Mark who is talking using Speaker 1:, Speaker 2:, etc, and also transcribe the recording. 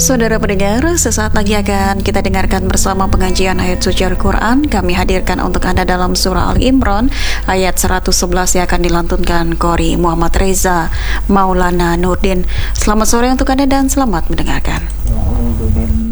Speaker 1: Saudara pendengar, sesaat lagi akan kita dengarkan bersama pengajian ayat suci Al-Quran. Kami hadirkan untuk Anda dalam surah Al-Imran ayat 111 yang akan dilantunkan Qori Muhammad Reza Maulana Nurdin. Selamat sore untuk Anda dan selamat mendengarkan.